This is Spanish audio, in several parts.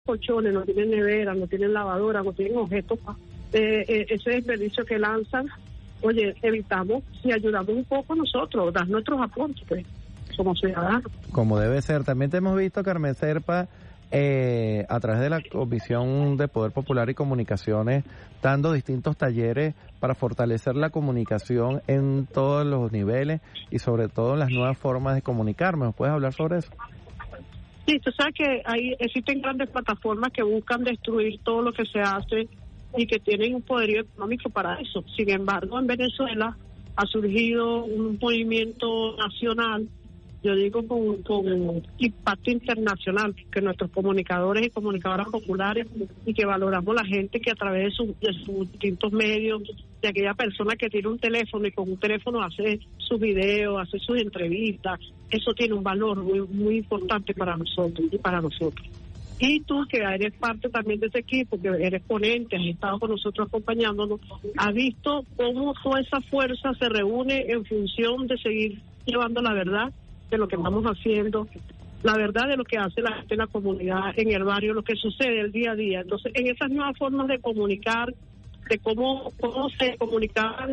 colchones, no tienen nevera, no tienen lavadora, no tienen objetos, ese desperdicio que lanzan, oye, evitamos y ayudamos un poco nosotros, dar nuestros aportes, pues, como ciudadanos. Como debe ser. También te hemos visto, Carmen Serpa, a través de la Comisión de Poder Popular y Comunicaciones, dando distintos talleres para fortalecer la comunicación en todos los niveles y sobre todo en las nuevas formas de comunicarme. ¿Nos puedes hablar sobre eso? Sí, tú sabes que existen grandes plataformas que buscan destruir todo lo que se hace y que tienen un poderío económico para eso. Sin embargo, en Venezuela ha surgido un movimiento nacional, yo digo con impacto internacional, que nuestros comunicadores y comunicadoras populares, y que valoramos la gente que a través de sus distintos medios, de aquella persona que tiene un teléfono y con un teléfono hace sus videos, hace sus entrevistas, eso tiene un valor muy, muy importante para nosotros y para nosotros. Y tú, que eres parte también de ese equipo, que eres ponente, has estado con nosotros acompañándonos, has visto cómo toda esa fuerza se reúne en función de seguir llevando la verdad de lo que estamos haciendo, la verdad de lo que hace la gente en la comunidad, en el barrio, lo que sucede el día a día. Entonces, en esas nuevas formas de comunicar, de cómo se comunicaban,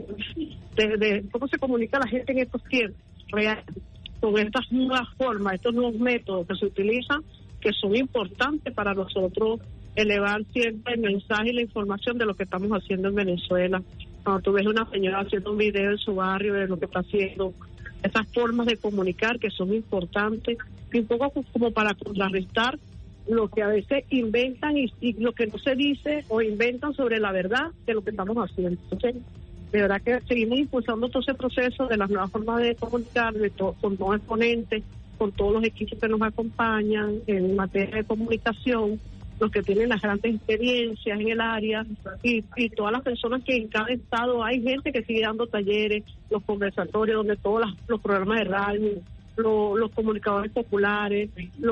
de cómo se comunica la gente en estos tiempos reales, con estas nuevas formas, estos nuevos métodos que se utilizan, que son importantes para nosotros elevar siempre el mensaje y la información de lo que estamos haciendo en Venezuela. Cuando tú ves una señora haciendo un video en su barrio de lo que está haciendo, esas formas de comunicar que son importantes, y un poco como para contrarrestar lo que a veces inventan y lo que no se dice o inventan sobre la verdad de lo que estamos haciendo. Entonces, de verdad que seguimos impulsando todo ese proceso de las nuevas formas de comunicar, con nuevos exponentes, con todos los equipos que nos acompañan en materia de comunicación, los que tienen las grandes experiencias en el área y todas las personas que en cada estado hay gente que sigue dando talleres, los conversatorios donde todos los programas de radio, los comunicadores populares,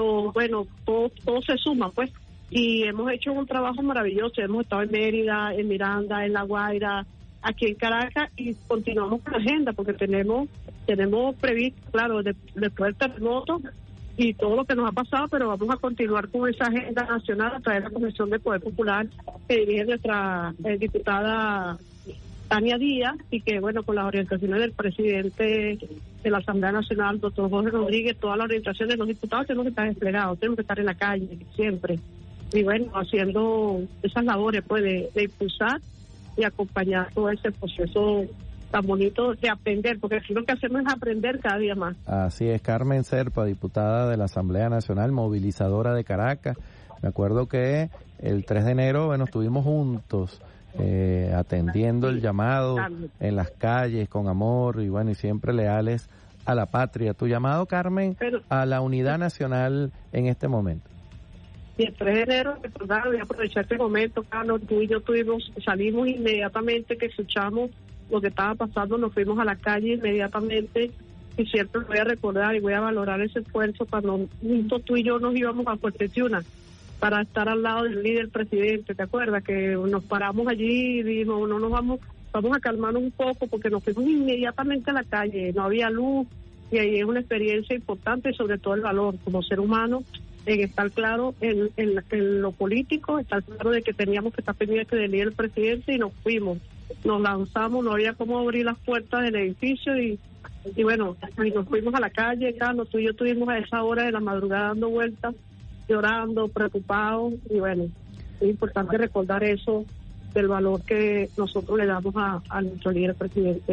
todo se suma, pues. Y hemos hecho un trabajo maravilloso, hemos estado en Mérida, en Miranda, en La Guaira, aquí en Caracas, y continuamos con la agenda porque tenemos previsto, claro, después del terremoto y todo lo que nos ha pasado, pero vamos a continuar con esa agenda nacional a través de la Comisión de Poder Popular que dirige nuestra diputada Tania Díaz, y que, bueno, con las orientaciones del presidente de la Asamblea Nacional, doctor Jorge Rodríguez, todas las orientaciones de los diputados tenemos que estar desplegados, tenemos que estar en la calle siempre, y bueno, haciendo esas labores, pues, de impulsar y acompañar todo ese proceso tan bonito de aprender, porque aquí lo que hacemos es aprender cada día más. Así es. Carmen Serpa, diputada de la Asamblea Nacional, movilizadora de Caracas. Me acuerdo que el 3 de enero, bueno, estuvimos juntos atendiendo el llamado en las calles con amor y bueno, y siempre leales a la patria. Tu llamado, Carmen, a la unidad nacional en este momento. Y el 3 de enero, voy a aprovechar este momento, Carlos, tú y yo salimos inmediatamente que escuchamos lo que estaba pasando, nos fuimos a la calle inmediatamente, y siempre voy a recordar y voy a valorar ese esfuerzo cuando juntos tú y yo nos íbamos a Puerto Tiuna para estar al lado del líder presidente. ¿Te acuerdas? Que nos paramos allí y dijimos, no nos vamos a calmarnos un poco, porque nos fuimos inmediatamente a la calle, no había luz, y ahí es una experiencia importante, y sobre todo el valor como ser humano en estar claro en lo político, estar claro de que teníamos que estar pendientes del líder presidente, y nos fuimos, nos lanzamos, no había cómo abrir las puertas del edificio, y bueno, y nos fuimos a la calle. Carlos, tú y yo estuvimos a esa hora de la madrugada dando vueltas, llorando, preocupados, y bueno, es importante recordar eso, del valor que nosotros le damos a nuestro líder presidente.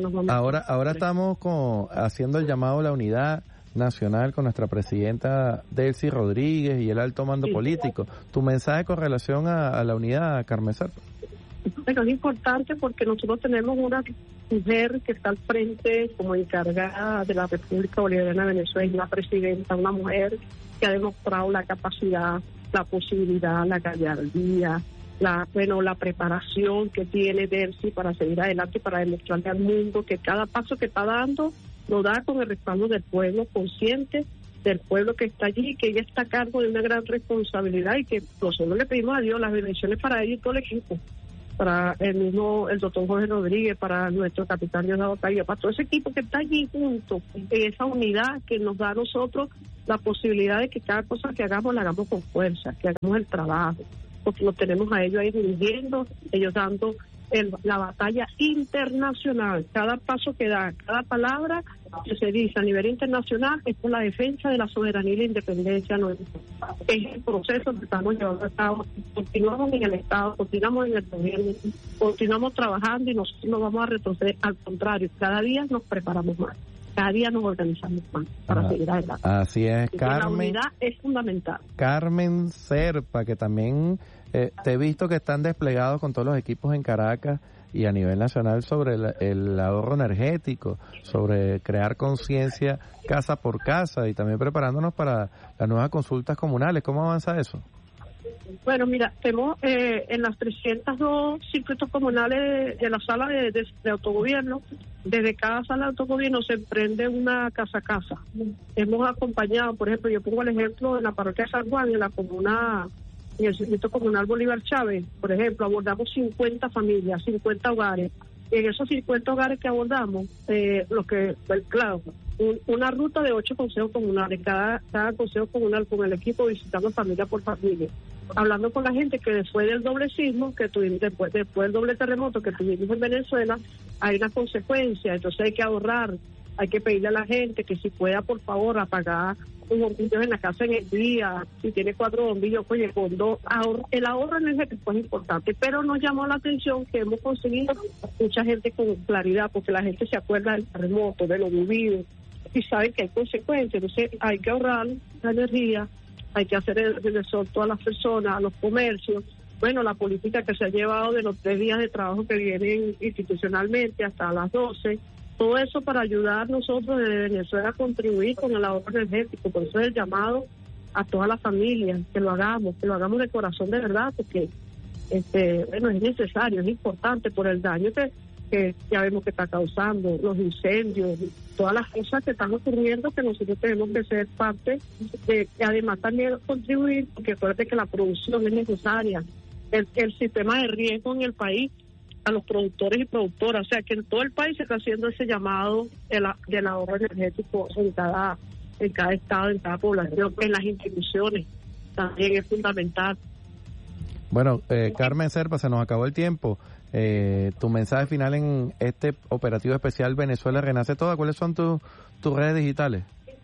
Ahora estamos haciendo el llamado a la unidad nacional con nuestra presidenta Delcy Rodríguez y el alto mando político. ¿Tu mensaje con relación a la unidad, Carmen Serpa? Pero es importante porque nosotros tenemos una mujer que está al frente como encargada de la República Bolivariana de Venezuela, una presidenta, una mujer que ha demostrado la capacidad, la posibilidad, la gallardía, la preparación que tiene Delcy para seguir adelante y para demostrarle al mundo que cada paso que está dando lo da con el respaldo del pueblo, consciente del pueblo que está allí, que ella está a cargo de una gran responsabilidad, y que nosotros le pedimos a Dios las bendiciones para ella y todo el equipo, para el doctor Jorge Rodríguez, para nuestro capitán Diosdado Cabello, para todo ese equipo que está allí junto, esa unidad que nos da a nosotros la posibilidad de que cada cosa que hagamos la hagamos con fuerza, que hagamos el trabajo, porque lo tenemos a ellos ahí dirigiendo, ellos dando la batalla internacional. Cada paso que da, cada palabra que se dice a nivel internacional es por la defensa de la soberanía y la independencia nuestra. Es el proceso que estamos llevando a cabo. Continuamos en el Estado, continuamos en el gobierno, continuamos trabajando y nosotros no vamos a retroceder. Al contrario, cada día nos preparamos más, cada día nos organizamos más para seguir adelante. Así es, Carmen. La unidad es fundamental. Carmen Serpa, que también te he visto que están desplegados con todos los equipos en Caracas y a nivel nacional sobre el ahorro energético, sobre crear conciencia casa por casa y también preparándonos para las nuevas consultas comunales. ¿Cómo avanza eso? Bueno, mira, tenemos en las 302 circuitos comunales de la sala de autogobierno, desde cada sala de autogobierno se emprende una casa a casa. Hemos acompañado, por ejemplo, yo pongo el ejemplo en la parroquia de San Juan, en la comuna, en el circuito comunal Bolívar Chávez, por ejemplo, abordamos 50 familias, 50 hogares. Y en esos 50 hogares que abordamos, claro, una ruta de 8 consejos comunales, cada consejo comunal con el equipo visitando familia por familia, hablando con la gente que después del doble sismo que tuvimos, después del doble terremoto que tuvimos en Venezuela, hay una consecuencia, entonces hay que ahorrar, hay que pedirle a la gente que si pueda, por favor, apagar un bombillo en la casa en el día, si tiene 4 bombillos, oye, con 2, el ahorro energético es importante, pero nos llamó la atención que hemos conseguido mucha gente con claridad, porque la gente se acuerda del terremoto, de lo vivido, y sabe que hay consecuencias, entonces hay que ahorrar la energía, hay que hacer el resorto a las personas, a los comercios. Bueno, la política que se ha llevado de los 3 días de trabajo que vienen institucionalmente hasta las 12, todo eso para ayudar nosotros desde Venezuela a contribuir con el ahorro energético. Por eso es el llamado a todas las familias que lo hagamos de corazón de verdad, porque bueno, es necesario, es importante por el daño que ya vemos que está causando, los incendios, todas las cosas que están ocurriendo, que nosotros tenemos que ser parte de, y además también contribuir, porque acuérdate que la producción es necesaria, el sistema de riesgo en el país, a los productores y productoras, o sea que en todo el país se está haciendo ese llamado del ahorro energético en cada estado, en cada población, en las instituciones, también es fundamental. Bueno, Carmen Serpa, se nos acabó el tiempo. Tu mensaje final en este operativo especial Venezuela Renace Toda, ¿cuáles son tus redes digitales?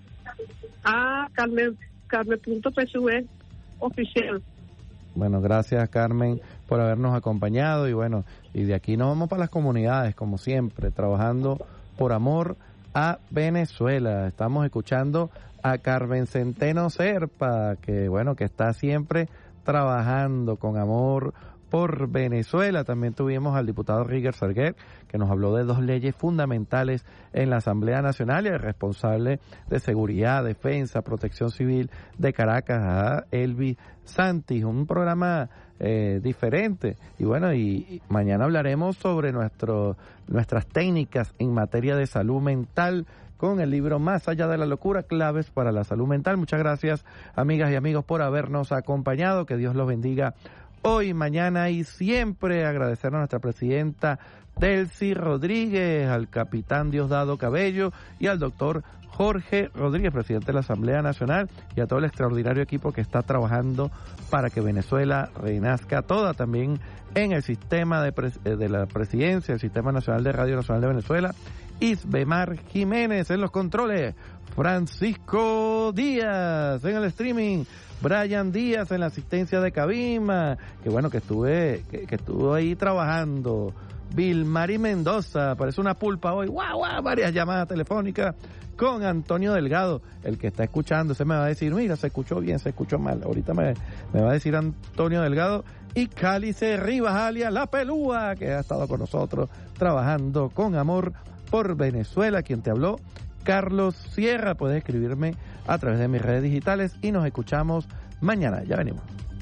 Carmen.psv oficial. Bueno, gracias Carmen por habernos acompañado y bueno, y de aquí nos vamos para las comunidades como siempre, trabajando por amor a Venezuela. Estamos escuchando a Carmen Centeno Serpa, que bueno, que está siempre trabajando con amor por Venezuela. También tuvimos al diputado Riger Sarguer, que nos habló de 2 leyes fundamentales en la Asamblea Nacional, y el responsable de Seguridad, Defensa, Protección Civil de Caracas, a Elvis Santis. Un programa diferente. Y bueno, y mañana hablaremos sobre nuestras técnicas en materia de salud mental, con el libro Más allá de la locura, claves para la salud mental. Muchas gracias, amigas y amigos, por habernos acompañado. Que Dios los bendiga hoy, mañana y siempre. Agradecer a nuestra presidenta Delcy Rodríguez, al capitán Diosdado Cabello y al doctor Jorge Rodríguez, presidente de la Asamblea Nacional, y a todo el extraordinario equipo que está trabajando para que Venezuela renazca toda, también en el sistema de la presidencia, el Sistema Nacional de Radio Nacional de Venezuela. Isbemar Jiménez en los controles, Francisco Díaz en el streaming, Brian Díaz en la asistencia de cabina, que bueno, que estuvo ahí trabajando, Vilmari Mendoza, parece una pulpa hoy, guau, varias llamadas telefónicas con Antonio Delgado, el que está escuchando, se me va a decir, mira, se escuchó bien, se escuchó mal, ahorita me va a decir Antonio Delgado, y Cálice Rivas, alias La Pelúa, que ha estado con nosotros trabajando con amor por Venezuela. Quien te habló, Carlos Sierra. Puedes escribirme a través de mis redes digitales y nos escuchamos mañana. Ya venimos.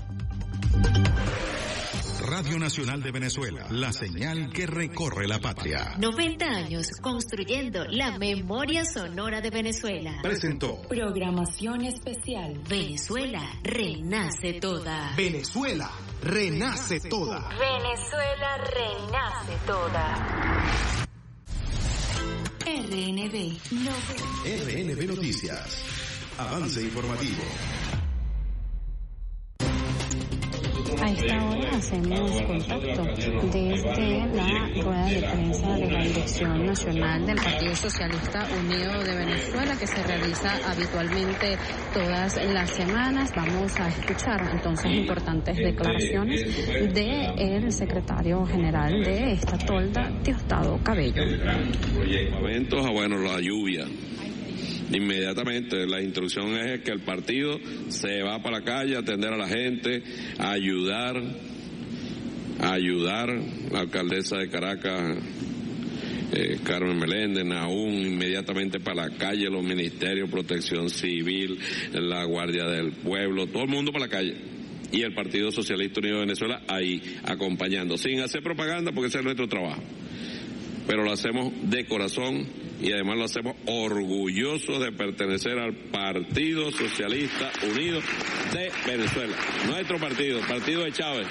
Radio Nacional de Venezuela, la señal que recorre la patria. 90 años construyendo la memoria sonora de Venezuela. Presentó programación especial. Venezuela renace toda. Venezuela renace toda. Venezuela renace toda. RNB Noticias. Avance informativo. A esta hora hacemos contacto desde la rueda de prensa de la Dirección Nacional del Partido Socialista Unido de Venezuela, que se realiza habitualmente todas las semanas. Vamos a escuchar entonces importantes declaraciones del secretario general de esta tolda, Diosdado Cabello. La lluvia. Inmediatamente la instrucción es que el partido se va para la calle a atender a la gente, a ayudar a la alcaldesa de Caracas, Carmen Meléndez, Nahún, inmediatamente para la calle, los ministerios, Protección Civil, la Guardia del Pueblo, todo el mundo para la calle. Y el Partido Socialista Unido de Venezuela ahí, acompañando, sin hacer propaganda, porque ese es nuestro trabajo. Pero lo hacemos de corazón y además lo hacemos orgullosos de pertenecer al Partido Socialista Unido de Venezuela. Nuestro partido, el partido de Chávez.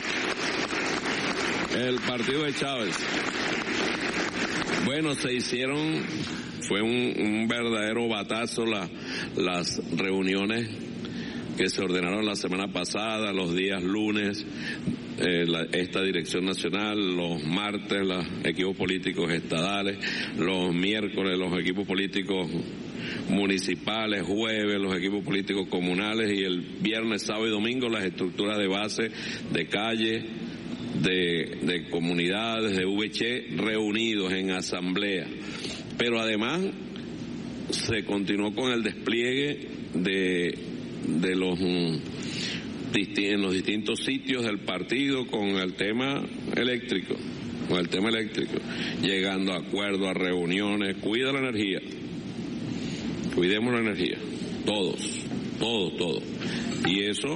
El partido de Chávez. Bueno, fue un verdadero batazo las reuniones que se ordenaron la semana pasada, los días lunes, esta dirección nacional, los martes los equipos políticos estadales, los miércoles los equipos políticos municipales, jueves los equipos políticos comunales y el viernes, sábado y domingo las estructuras de base, de calle, de comunidades, de VC, reunidos en asamblea. Pero además se continuó con el despliegue en los distintos sitios del partido con el tema eléctrico, llegando a acuerdos, a reuniones. Cuida la energía, cuidemos la energía, todos, y eso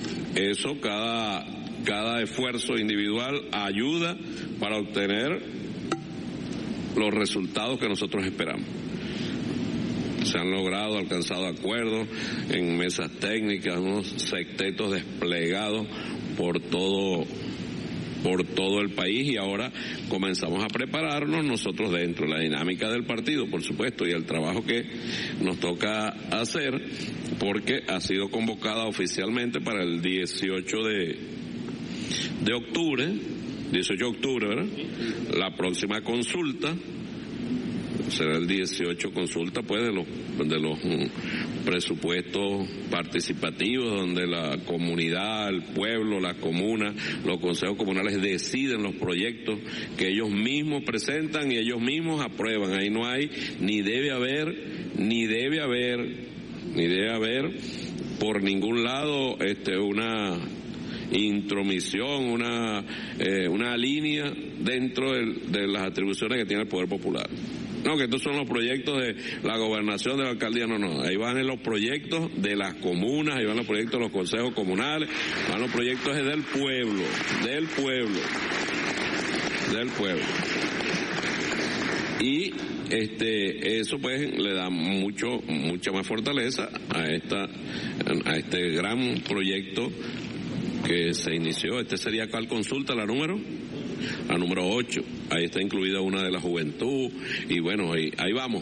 cada esfuerzo individual ayuda para obtener los resultados que nosotros esperamos. Se han alcanzado acuerdos en mesas técnicas, unos sectetos desplegados por todo el país, y ahora comenzamos a prepararnos nosotros dentro de la dinámica del partido, por supuesto, y el trabajo que nos toca hacer, porque ha sido convocada oficialmente para el 18 de octubre, ¿verdad? La próxima consulta será el 18, consulta pues de los presupuestos participativos, donde la comunidad, el pueblo, la comuna, los consejos comunales deciden los proyectos que ellos mismos presentan y ellos mismos aprueban. Ahí no hay ni debe haber por ningún lado una intromisión, una línea dentro de las atribuciones que tiene el Poder Popular. No, que estos son los proyectos de la gobernación, de la alcaldía, no, ahí van en los proyectos de las comunas, ahí van los proyectos de los consejos comunales, van los proyectos del pueblo. Y eso pues le da mucha más fortaleza a este gran proyecto que se inició. Sería ¿cuál consulta? La número 8, ahí está incluida una de la juventud, y bueno, ahí vamos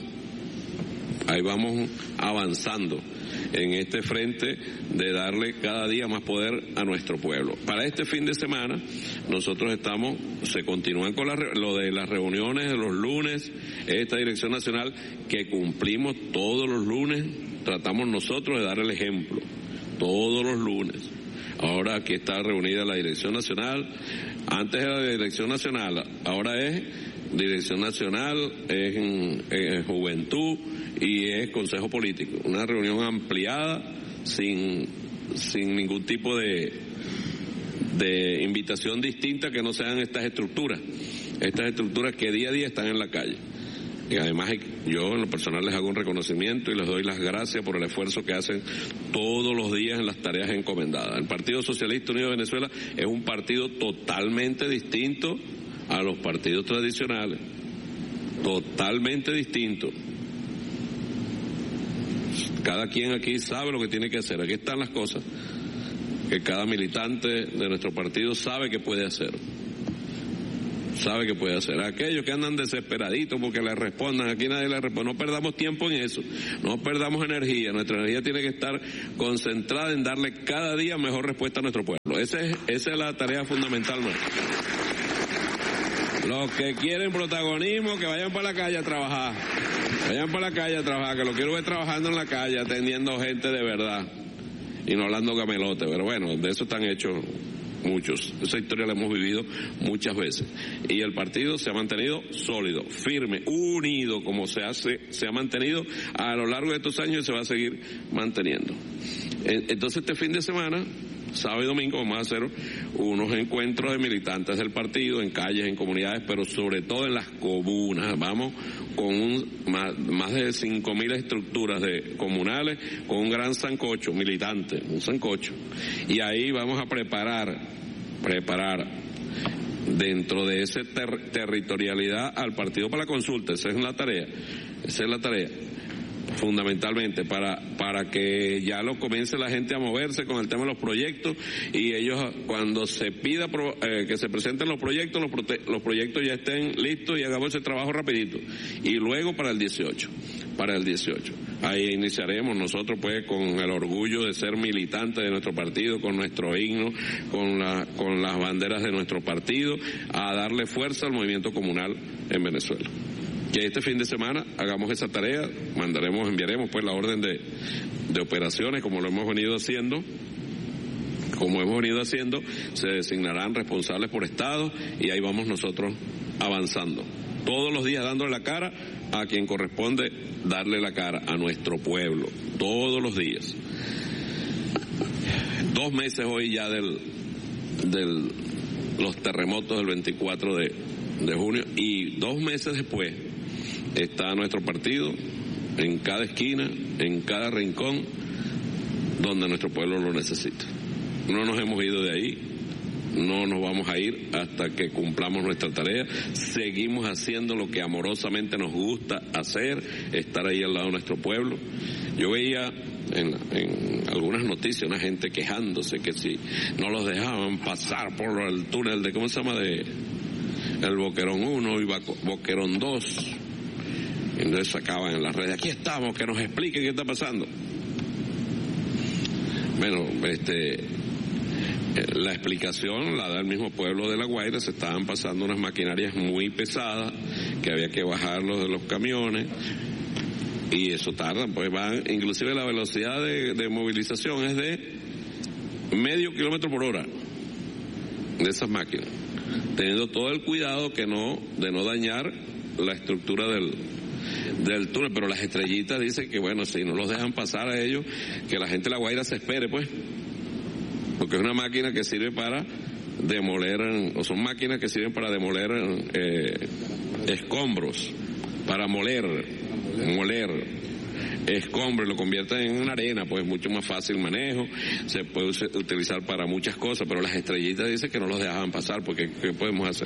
avanzando en este frente de darle cada día más poder a nuestro pueblo. Para este fin de semana nosotros se continúan con lo de las reuniones de los lunes, esta dirección nacional que cumplimos todos los lunes, tratamos nosotros de dar el ejemplo todos los lunes. Ahora aquí está reunida la Dirección Nacional. Antes era la Dirección Nacional, ahora es Dirección Nacional, es Juventud y es Consejo Político. Una reunión ampliada, sin ningún tipo de invitación distinta que no sean estas estructuras que día a día están en la calle. Y además yo en lo personal les hago un reconocimiento y les doy las gracias por el esfuerzo que hacen todos los días en las tareas encomendadas. El Partido Socialista Unido de Venezuela es un partido totalmente distinto a los partidos tradicionales, totalmente distinto. Cada quien aquí sabe lo que tiene que hacer, aquí están las cosas. que cada militante de nuestro partido sabe que puede hacer. Sabe que puede hacer. Aquellos que andan desesperaditos porque le respondan, aquí nadie le responde. No perdamos tiempo en eso, no perdamos energía. Nuestra energía tiene que estar concentrada en darle cada día mejor respuesta a nuestro pueblo. Esa es la tarea fundamental nuestra. Los que quieren protagonismo, que vayan para la calle a trabajar. Vayan para la calle a trabajar, que lo quiero ver trabajando en la calle, atendiendo gente de verdad. Y no hablando camelote, pero bueno, de eso están hechos muchos. Esa historia la hemos vivido muchas veces. Y el partido se ha mantenido sólido, firme, unido, como se ha mantenido a lo largo de estos años y se va a seguir manteniendo. Entonces este fin de semana, sábado y domingo, vamos a hacer unos encuentros de militantes del partido en calles, en comunidades, pero sobre todo en las comunas. Vamos con más de 5.000 estructuras comunales, con un gran sancocho militante, un sancocho. Y ahí vamos a preparar dentro de esa territorialidad al partido para la consulta. Esa es la tarea. Fundamentalmente para que ya lo comience la gente a moverse con el tema de los proyectos, y ellos, cuando se pida que se presenten los proyectos ya estén listos y hagamos ese trabajo rapidito. Y luego para el 18 ahí iniciaremos nosotros pues con el orgullo de ser militantes de nuestro partido, con nuestro himno, con las banderas de nuestro partido, a darle fuerza al movimiento comunal en Venezuela. Que este fin de semana hagamos esa tarea, enviaremos pues la orden de operaciones como hemos venido haciendo, se designarán responsables por estado y ahí vamos nosotros avanzando. Todos los días dándole la cara a quien corresponde darle la cara, a nuestro pueblo, todos los días. 2 meses hoy ya los terremotos del 24 de junio, y 2 meses después está nuestro partido en cada esquina, en cada rincón donde nuestro pueblo lo necesita. No nos hemos ido de ahí, no nos vamos a ir hasta que cumplamos nuestra tarea. Seguimos haciendo lo que amorosamente nos gusta hacer, estar ahí al lado de nuestro pueblo. Yo veía en algunas noticias una gente quejándose que si no los dejaban pasar por el túnel de, ¿cómo se llama?, de el Boquerón 1 y Boquerón 2. Entonces sacaban en las redes, aquí estamos, que nos expliquen qué está pasando. Bueno, la explicación la da el mismo pueblo de La Guaira. Se estaban pasando unas maquinarias muy pesadas que había que bajarlos de los camiones, y eso tardan, pues van, inclusive la velocidad de movilización es de medio kilómetro por hora de esas máquinas, teniendo todo el cuidado de no dañar la estructura del túnel. Pero las estrellitas dicen que bueno, si no los dejan pasar a ellos, que la gente de La Guaira se espere, pues, porque es una máquina que sirve para demoler, o son máquinas que sirven para demoler escombros, para moler escombros, lo convierten en una arena, pues mucho más fácil manejo, se puede utilizar para muchas cosas. Pero las estrellitas dicen que no los dejaban pasar, porque ¿qué podemos hacer?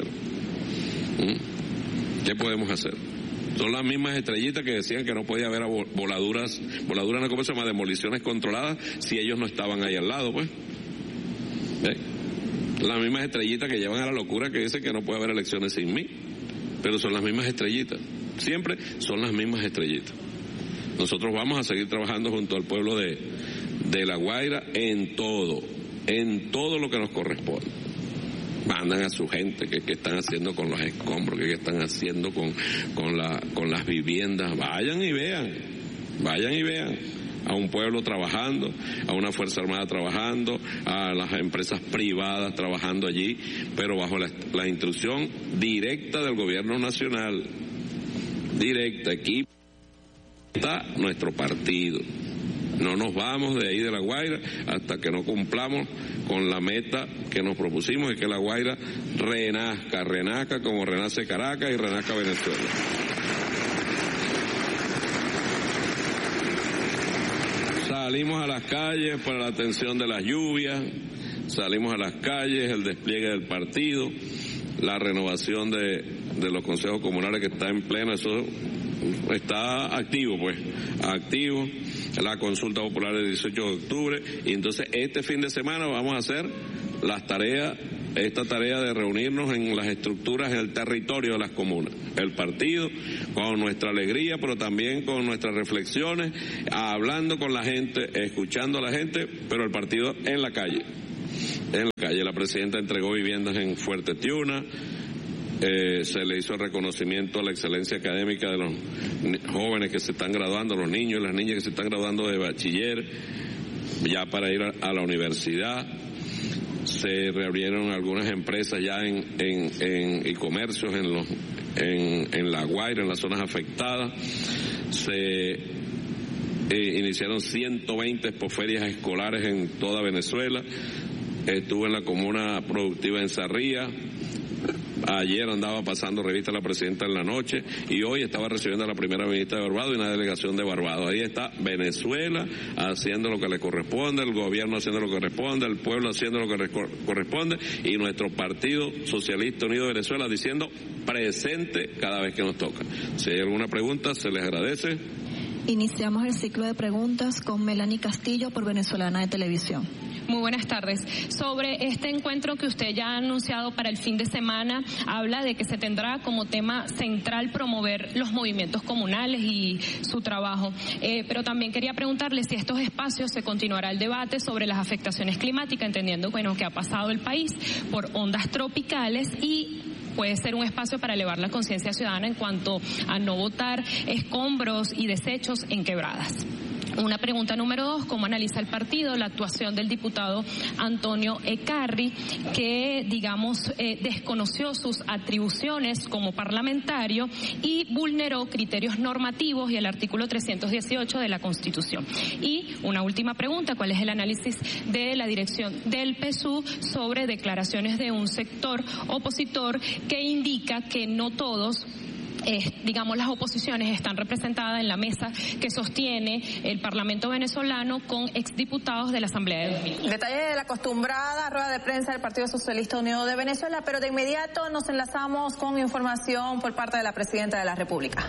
¿Qué podemos hacer? Son las mismas estrellitas que decían que no podía haber voladuras no, ¿cómo se llama?, demoliciones controladas, si ellos no estaban ahí al lado, pues. Las mismas estrellitas que llevan a la locura que dicen que no puede haber elecciones sin mí, pero son las mismas estrellitas, siempre son las mismas estrellitas. Nosotros vamos a seguir trabajando junto al pueblo de La Guaira en todo lo que nos corresponde. Mandan a su gente que están haciendo con los escombros, que están haciendo con las viviendas. Vayan y vean a un pueblo trabajando, a una Fuerza Armada trabajando, a las empresas privadas trabajando allí, pero bajo la instrucción directa del gobierno nacional, directa. Aquí está nuestro partido. No nos vamos de ahí de La Guaira hasta que no cumplamos con la meta que nos propusimos, y que La Guaira renazca como renace Caracas y renazca Venezuela. Salimos a las calles para la atención de las lluvias, salimos a las calles, el despliegue del partido, la renovación de los consejos comunales que está en pleno, eso está activo, pues, activo. la consulta popular del 18 de octubre, y entonces este fin de semana vamos a hacer esta tarea de reunirnos en las estructuras, en el territorio de las comunas, el partido, con nuestra alegría, pero también con nuestras reflexiones, hablando con la gente, escuchando a la gente, pero el partido en la calle. La presidenta entregó viviendas en Fuerte Tiuna, se le hizo el reconocimiento a la excelencia académica de los jóvenes que se están graduando, los niños y las niñas que se están graduando de bachiller, ya para ir a la universidad. Se reabrieron algunas empresas ya y comercios en La Guaira, en las zonas afectadas. Se iniciaron 120 expoferias escolares en toda Venezuela. Estuve en la comuna productiva en Sarría. Ayer andaba pasando revista a la presidenta en la noche y hoy estaba recibiendo a la primera ministra de Barbados y una delegación de Barbados. Ahí está Venezuela haciendo lo que le corresponde, el gobierno haciendo lo que corresponde, el pueblo haciendo lo que corresponde y nuestro Partido Socialista Unido de Venezuela diciendo presente cada vez que nos toca. Si hay alguna pregunta, se les agradece. Iniciamos el ciclo de preguntas con Melanie Castillo por Venezolana de Televisión. Muy buenas tardes. Sobre este encuentro que usted ya ha anunciado para el fin de semana, habla de que se tendrá como tema central promover los movimientos comunales y su trabajo. Pero también quería preguntarle si estos espacios se continuará el debate sobre las afectaciones climáticas, entendiendo que ha pasado el país por ondas tropicales y puede ser un espacio para elevar la conciencia ciudadana en cuanto a no botar escombros y desechos en quebradas. Una pregunta número 2, ¿cómo analiza el partido la actuación del diputado Antonio Ecarri, que, desconoció sus atribuciones como parlamentario y vulneró criterios normativos y el artículo 318 de la Constitución? Y una última pregunta, ¿cuál es el análisis de la dirección del PSUV sobre declaraciones de un sector opositor que indica que no todos las oposiciones están representadas en la mesa que sostiene el Parlamento venezolano con exdiputados de la Asamblea de 2000. Detalle de la acostumbrada rueda de prensa del Partido Socialista Unido de Venezuela, pero de inmediato nos enlazamos con información por parte de la Presidenta de la República.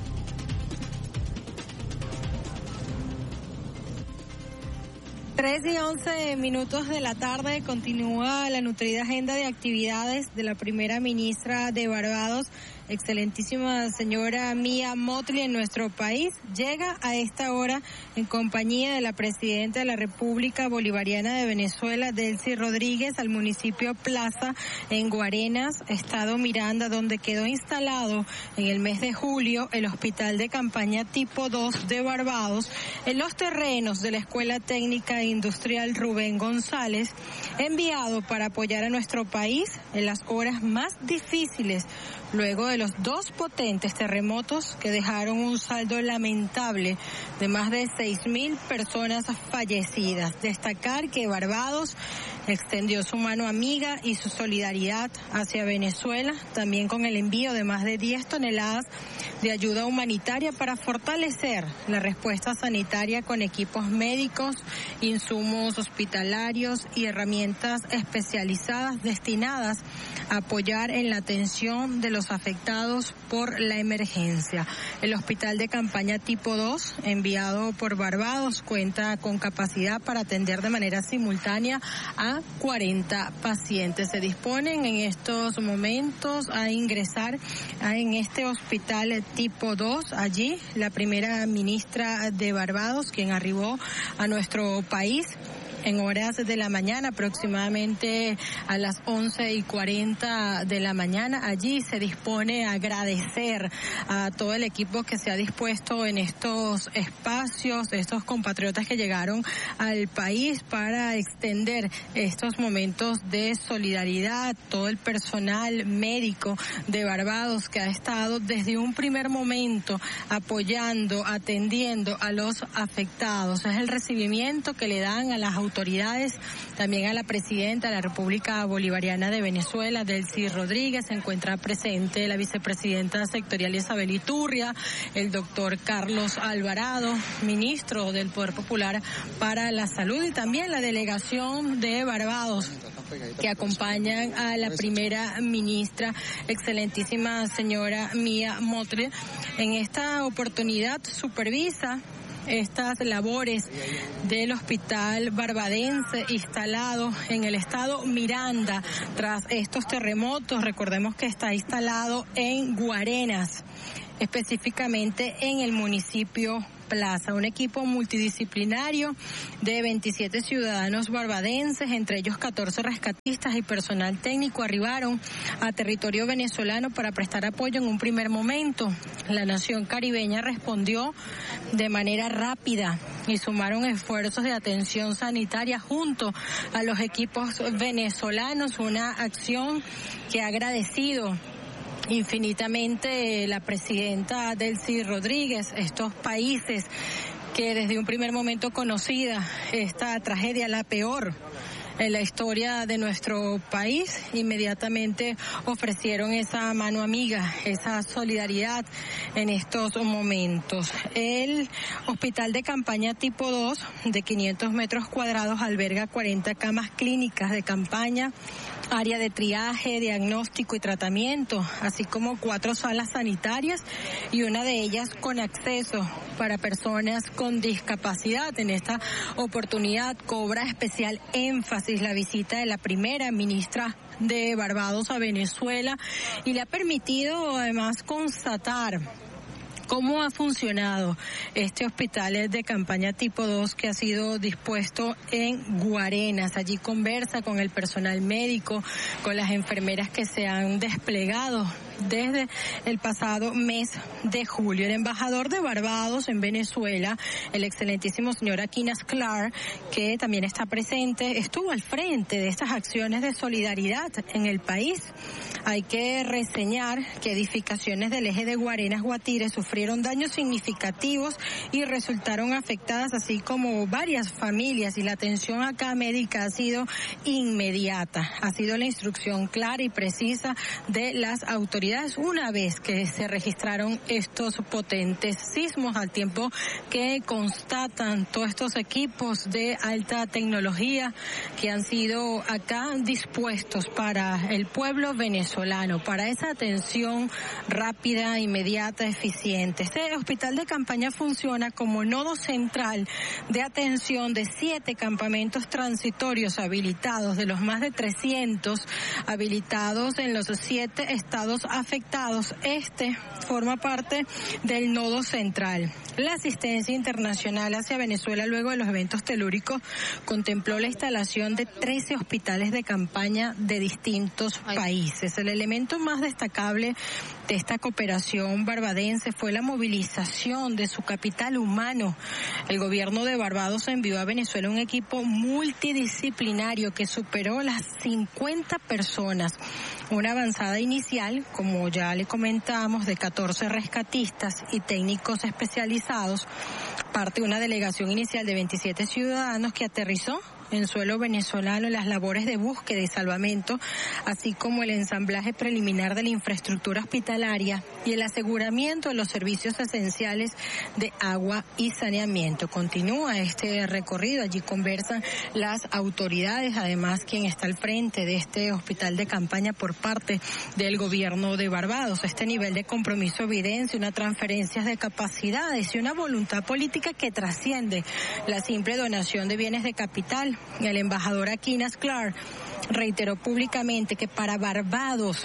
Tres y 11 minutos de la tarde continúa la nutrida agenda de actividades de la primera ministra de Barbados, excelentísima señora Mia Mottley, en nuestro país. Llega a esta hora en compañía de la presidenta de la República Bolivariana de Venezuela, Delcy Rodríguez, al municipio Plaza en Guarenas, estado Miranda, donde quedó instalado en el mes de julio el hospital de campaña tipo 2 de Barbados, en los terrenos de la Escuela Técnica Industrial Rubén González, enviado para apoyar a nuestro país en las horas más difíciles luego de los dos potentes terremotos que dejaron un saldo lamentable de más de 6.000 personas fallecidas. Destacar que Barbados extendió su mano amiga y su solidaridad hacia Venezuela, también con el envío de más de 10 toneladas de ayuda humanitaria para fortalecer la respuesta sanitaria con equipos médicos, insumos hospitalarios y herramientas especializadas destinadas a apoyar en la atención de los afectados por la emergencia. El hospital de campaña tipo 2, enviado por Barbados, cuenta con capacidad para atender de manera simultánea a 40 pacientes. Se disponen en estos momentos a ingresar en este hospital tipo 2. Allí la primera ministra de Barbados, quien arribó a nuestro país en horas de la mañana, aproximadamente a las 11:40 de la mañana. Allí se dispone a agradecer a todo el equipo que se ha dispuesto en estos espacios, estos compatriotas que llegaron al país para extender estos momentos de solidaridad, todo el personal médico de Barbados que ha estado desde un primer momento apoyando, atendiendo a los afectados. Es el recibimiento que le dan a las autoridades, también a la presidenta de la República Bolivariana de Venezuela, Delcy Rodríguez. Se encuentra presente la vicepresidenta sectorial Isabel Iturria, el doctor Carlos Alvarado, ministro del Poder Popular para la Salud, y también la delegación de Barbados que acompañan a la primera ministra, excelentísima señora Mia Mottley. En esta oportunidad supervisa estas labores del hospital barbadense instalado en el estado Miranda tras estos terremotos. Recordemos que está instalado en Guarenas, específicamente en el municipio Plaza. Un equipo multidisciplinario de 27 ciudadanos barbadenses, entre ellos 14 rescatistas y personal técnico, arribaron a territorio venezolano para prestar apoyo en un primer momento. La nación caribeña respondió de manera rápida y sumaron esfuerzos de atención sanitaria junto a los equipos venezolanos, una acción que ha agradecido infinitamente la presidenta Delcy Rodríguez. Estos países que desde un primer momento conocida esta tragedia, la peor en la historia de nuestro país, inmediatamente ofrecieron esa mano amiga, esa solidaridad en estos momentos. El hospital de campaña tipo 2 de 500 metros cuadrados alberga 40 camas clínicas de campaña, área de triaje, diagnóstico y tratamiento, así como 4 salas sanitarias y una de ellas con acceso para personas con discapacidad. En esta oportunidad cobra especial énfasis la visita de la primera ministra de Barbados a Venezuela y le ha permitido además constatar cómo ha funcionado este hospital de campaña tipo 2 que ha sido dispuesto en Guarenas. Allí conversa con el personal médico, con las enfermeras que se han desplegado desde el pasado mes de julio. El embajador de Barbados en Venezuela, el excelentísimo señor Aquinas Clark, que también está presente, estuvo al frente de estas acciones de solidaridad en el país. Hay que reseñar que edificaciones del eje de Guarenas-Guatire sufrieron daños significativos y resultaron afectadas, así como varias familias, y la atención acá médica ha sido inmediata. Ha sido la instrucción clara y precisa de las autoridades una vez que se registraron estos potentes sismos, al tiempo que constatan todos estos equipos de alta tecnología que han sido acá dispuestos para el pueblo venezolano, para esa atención rápida, inmediata, eficiente. Este hospital de campaña funciona como nodo central de atención de 7 campamentos transitorios habilitados, de los más de 300 habilitados en los 7 estados afectados. Este forma parte del nodo central. La asistencia internacional hacia Venezuela luego de los eventos telúricos contempló la instalación de 13 hospitales de campaña de distintos países. El elemento más destacable de esta cooperación barbadense fue la movilización de su capital humano. El gobierno de Barbados envió a Venezuela un equipo multidisciplinario que superó las 50 personas. Una avanzada inicial, como ya le comentamos, de 14 rescatistas y técnicos especializados, parte de una delegación inicial de 27 ciudadanos que aterrizó en suelo venezolano en las labores de búsqueda y salvamento, así como el ensamblaje preliminar de la infraestructura hospitalaria y el aseguramiento de los servicios esenciales de agua y saneamiento. Continúa este recorrido, allí conversan las autoridades, además quien está al frente de este hospital de campaña por parte del gobierno de Barbados. Este nivel de compromiso evidencia una transferencia de capacidades y una voluntad política que trasciende la simple donación de bienes de capital. El embajador Aquinas Clark reiteró públicamente que para Barbados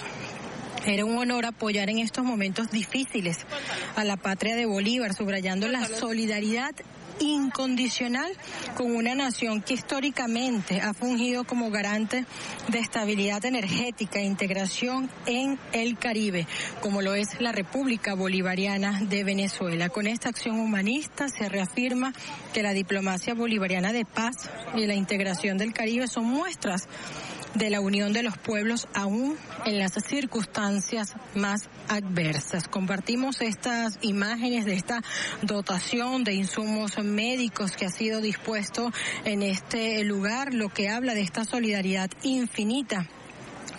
era un honor apoyar en estos momentos difíciles a la patria de Bolívar, subrayando la solidaridad incondicional con una nación que históricamente ha fungido como garante de estabilidad energética e integración en el Caribe, como lo es la República Bolivariana de Venezuela. Con esta acción humanista se reafirma que la diplomacia bolivariana de paz y la integración del Caribe son muestras de la unión de los pueblos aún en las circunstancias más adversas. Compartimos estas imágenes de esta dotación de insumos médicos que ha sido dispuesto en este lugar, lo que habla de esta solidaridad infinita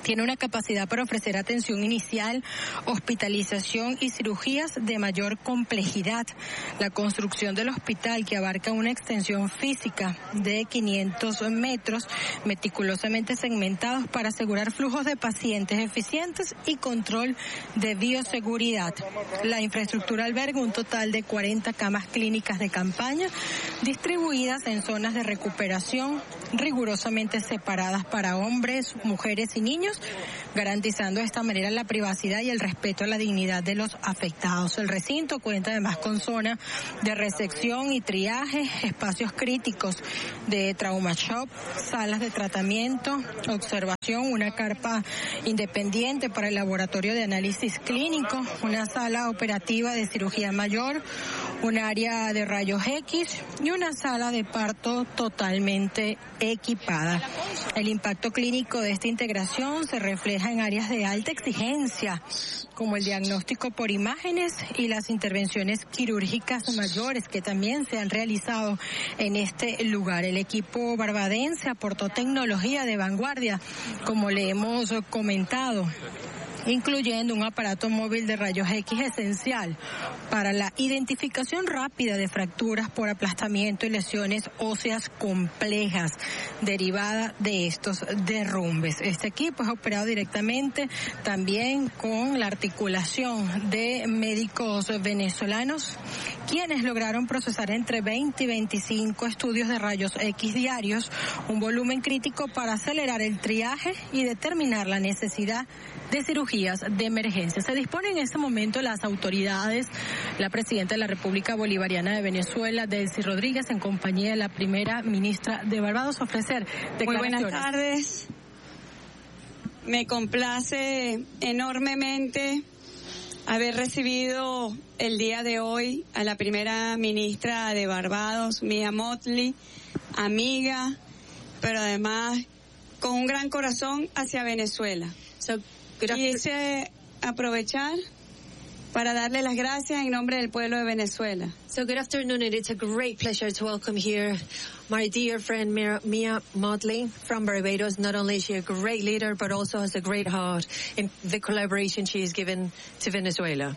Tiene una capacidad para ofrecer atención inicial, hospitalización y cirugías de mayor complejidad. La construcción del hospital, que abarca una extensión física de 500 metros, meticulosamente segmentados para asegurar flujos de pacientes eficientes y control de bioseguridad. La infraestructura alberga un total de 40 camas clínicas de campaña, distribuidas en zonas de recuperación rigurosamente separadas para hombres, mujeres y niños, garantizando de esta manera la privacidad y el respeto a la dignidad de los afectados. El recinto cuenta además con zona de recepción y triaje, espacios críticos de trauma shop, salas de tratamiento, observación, una carpa independiente para el laboratorio de análisis clínico, una sala operativa de cirugía mayor, un área de rayos X y una sala de parto totalmente equipada. El impacto clínico de esta integración se refleja en áreas de alta exigencia, como el diagnóstico por imágenes y las intervenciones quirúrgicas mayores que también se han realizado en este lugar. El equipo barbadense aportó tecnología de vanguardia, como le hemos comentado, incluyendo un aparato móvil de rayos X esencial para la identificación rápida de fracturas por aplastamiento y lesiones óseas complejas derivadas de estos derrumbes. Este equipo es operado directamente también con la articulación de médicos venezolanos, quienes lograron procesar entre 20 y 25 estudios de rayos X diarios, un volumen crítico para acelerar el triaje y determinar la necesidad de cirugías de emergencia. Se disponen en este momento las autoridades, la presidenta de la República Bolivariana de Venezuela, Delcy Rodríguez, en compañía de la primera ministra de Barbados, a ofrecer declaraciones. Muy buenas tardes. Me complace enormemente haber recibido el día de hoy a la primera ministra de Barbados, Mia Mottley, amiga, pero además con un gran corazón hacia Venezuela. Quise aprovechar para darle las gracias en nombre del pueblo de Venezuela. So good afternoon, and it's a great pleasure to welcome here my dear friend Mia Mottley from Barbados. Not only is she a great leader, but also has a great heart in the collaboration she has given to Venezuela.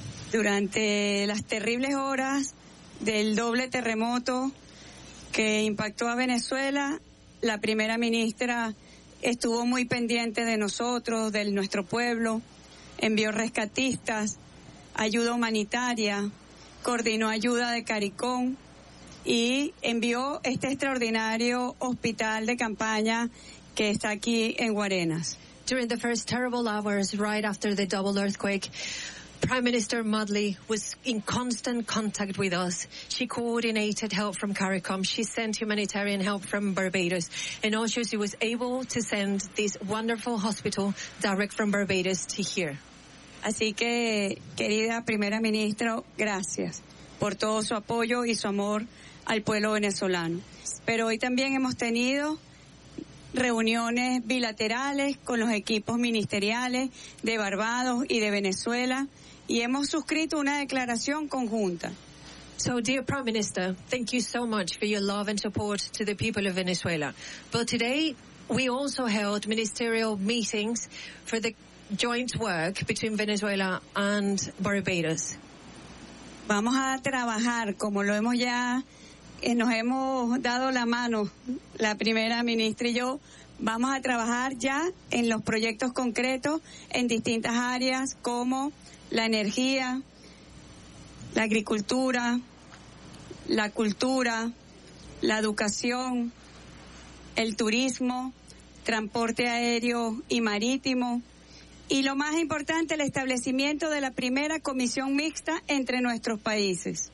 Durante las terribles horas del doble terremoto que impactó a Venezuela, la primera ministra estuvo muy pendiente de nosotros, de nuestro pueblo, envió rescatistas, ayuda humanitaria, coordinó ayuda de CARICOM y envió este extraordinario hospital de campaña que está aquí en Guarenas. During the first terrible hours right after the double earthquake, Prime Minister Mottley was in constant contact with us. She coordinated help from CARICOM. She sent humanitarian help from Barbados. And also she was able to send this wonderful hospital direct from Barbados to here. Así que, querida primera ministra, gracias por todo su apoyo y su amor al pueblo venezolano. Pero hoy también hemos tenido reuniones bilaterales con los equipos ministeriales de Barbados y de Venezuela y hemos suscrito una declaración conjunta. So, dear Prime Minister, thank you so much for your love and support to the people of Venezuela. But today, we also held ministerial meetings for the joint work between Venezuela and Barbados. Vamos a trabajar como lo hemos ya, nos hemos dado la mano, la primera ministra y yo. Vamos a trabajar ya en los proyectos concretos en distintas áreas como la energía, la agricultura, la cultura, la educación, el turismo, transporte aéreo y marítimo y lo más importante, el establecimiento de la primera comisión mixta entre nuestros países.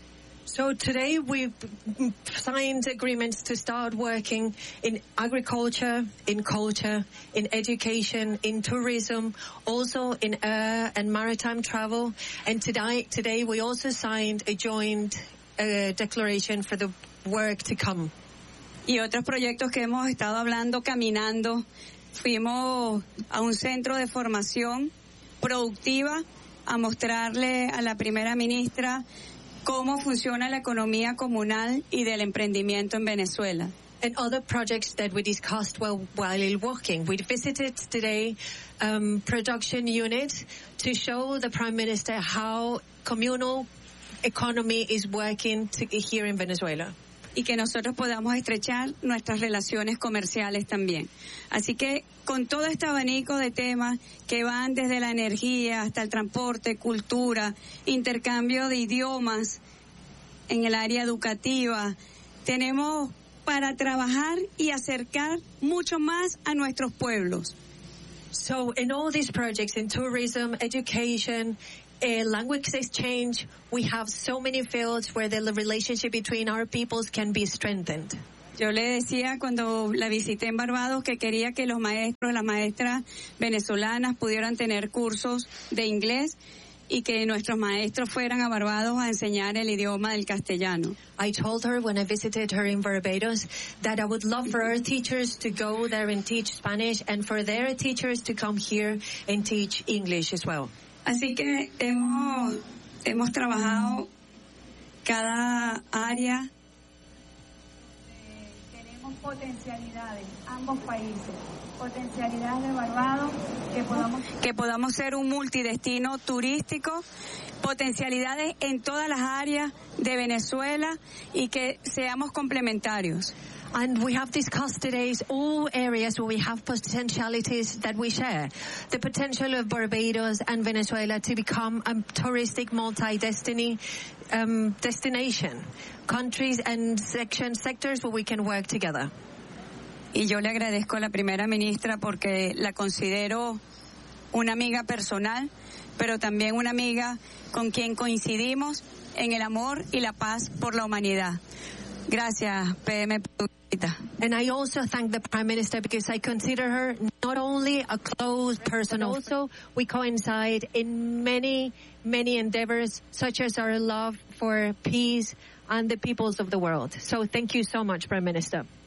So today we've signed agreements to start working in agriculture, in culture, in education, in tourism, also in air and maritime travel. And today we also signed a joint declaration for the work to come. Y otros proyectos que hemos estado hablando, caminando. Fuimos a un centro de formación productiva a mostrarle a la primera ministra cómo funciona la economía comunal y del emprendimiento en Venezuela. and other projects that we discussed while working. We visited today production unit to show the Prime Minister how communal economy is working here in Venezuela. Y que nosotros podamos estrechar nuestras relaciones comerciales también. Así que con todo este abanico de temas que van desde la energía hasta el transporte, cultura, intercambio de idiomas en el área educativa, tenemos para trabajar y acercar mucho más a nuestros pueblos. So in all these projects, in tourism, education, language exchange, we have so many fields where the relationship between our peoples can be strengthened. Yo le decía cuando la visité en Barbados que quería que los maestros, las maestras venezolanas pudieran tener cursos de inglés y que nuestros maestros fueran a Barbados a enseñar el idioma del castellano. I told her when I visited her in Barbados that I would love for our teachers to go there and teach Spanish and for their teachers to come here and teach English as well. Así que hemos trabajado cada área. Tenemos potencialidades, ambos países, potencialidades de Barbados, que podamos ser un multidestino turístico, potencialidades en todas las áreas de Venezuela y que seamos complementarios. And we have discussed today all areas where we have potentialities that we share. The potential of Barbados and Venezuela to become a touristic multi-destination, countries and sectors where we can work together. Y yo le agradezco a la primera ministra porque la considero una amiga personal, pero también una amiga con quien coincidimos en el amor y la paz por la humanidad. Gracias, PM. And I also thank the Prime Minister because I consider her not only a close person, also we coincide in many, many endeavors, such as our love for peace and the peoples of the world. So thank you so much, Prime Minister.